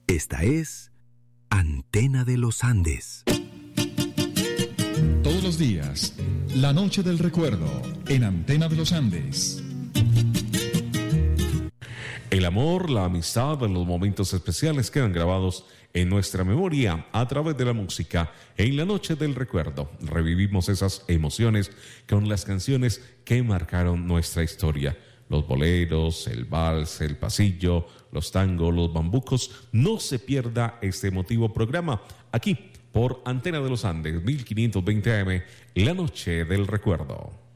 Esta es Antena de los Andes. Todos los días, la noche del recuerdo en Antena de los Andes. El amor, la amistad, los momentos especiales quedan grabados en nuestra memoria a través de la música. En la noche del recuerdo revivimos esas emociones con las canciones que marcaron nuestra historia. Los boleros, el vals, el pasillo, los tangos, los bambucos. No se pierda este emotivo programa aquí por Antena de los Andes, 1520 AM, La Noche del Recuerdo.